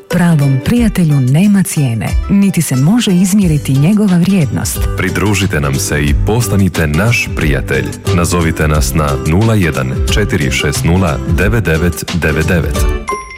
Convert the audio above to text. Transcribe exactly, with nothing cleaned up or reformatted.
Pravom prijatelju nema cijene, niti se može izmjeriti njegova vrijednost. Pridružite nam se i postanite naš prijatelj. Nazovite nas na nula jedan četiri šest nula devet devet devet devet.